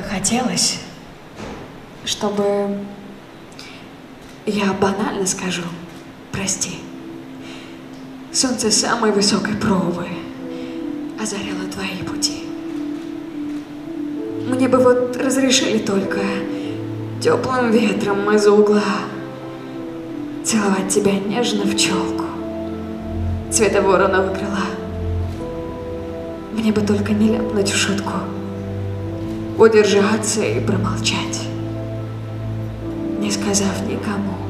хотелось, чтобы... Я банально скажу, прости. Солнце самой высокой пробы озарило твои пути. Мне бы вот разрешили только теплым ветром из угла целовать тебя нежно в челку цвета вороного крыла. Мне бы только не ляпнуть в шутку, удержаться и промолчать, не сказав никому.